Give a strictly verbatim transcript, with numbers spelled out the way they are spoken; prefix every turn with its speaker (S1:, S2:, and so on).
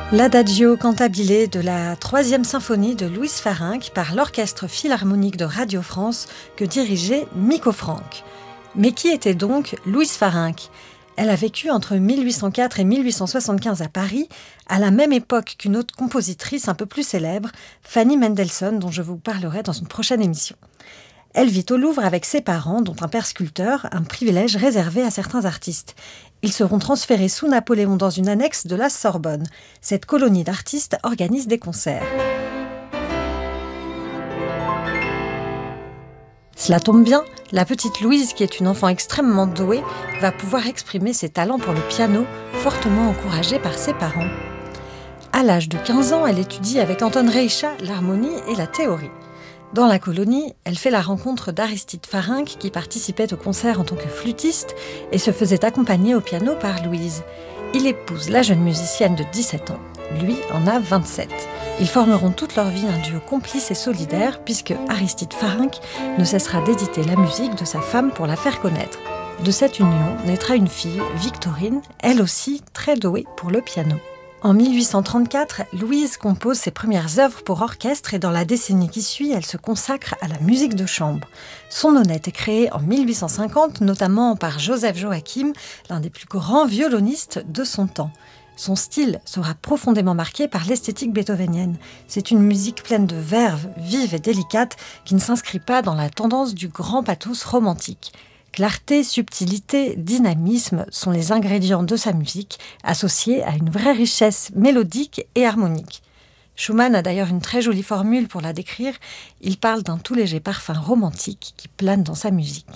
S1: L'Adagio cantabile de la troisième symphonie de Louise Farinck par l'Orchestre Philharmonique de Radio France que dirigeait Miko Franck. Mais qui était donc Louise Farinck ? Elle a vécu entre mille huit cent quatre et mille huit cent soixante-quinze à Paris, à la même époque qu'une autre compositrice un peu plus célèbre, Fanny Mendelssohn, dont je vous parlerai dans une prochaine émission. Elle vit au Louvre avec ses parents, dont un père sculpteur, un privilège réservé à certains artistes. Ils seront transférés sous Napoléon dans une annexe de la Sorbonne. Cette colonie d'artistes organise des concerts. Cela tombe bien, la petite Louise, qui est une enfant extrêmement douée, va pouvoir exprimer ses talents pour le piano, fortement encouragée par ses parents. À l'âge de quinze ans, elle étudie avec Anton Reicha l'harmonie et la théorie. Dans la colonie, elle fait la rencontre d'Aristide Farinck qui participait au concert en tant que flûtiste et se faisait accompagner au piano par Louise. Il épouse la jeune musicienne de dix-sept ans. Lui en a vingt-sept. Ils formeront toute leur vie un duo complice et solidaire puisque Aristide Farinck ne cessera d'éditer la musique de sa femme pour la faire connaître. De cette union naîtra une fille, Victorine, elle aussi très douée pour le piano. En mille huit cent trente-quatre, Louise compose ses premières œuvres pour orchestre et dans la décennie qui suit, elle se consacre à la musique de chambre. Son honnête est créé en mille huit cent cinquante, notamment par Joseph Joachim, l'un des plus grands violonistes de son temps. Son style sera profondément marqué par l'esthétique beethovenienne. C'est une musique pleine de verve, vive et délicate, qui ne s'inscrit pas dans la tendance du grand pathos romantique. Clarté, subtilité, dynamisme sont les ingrédients de sa musique, associés à une vraie richesse mélodique et harmonique. Schumann a d'ailleurs une très jolie formule pour la décrire. Il parle d'un tout léger parfum romantique qui plane dans sa musique.